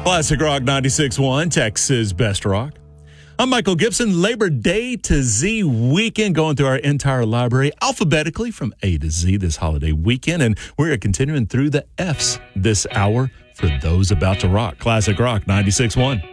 Classic Rock 96.1, Texas Best Rock. I'm Michael Gibson. Labor Day to Z weekend, going through our entire library alphabetically from A to Z this holiday weekend. And we're continuing through the F's this hour for those about to rock. Classic Rock 96.1.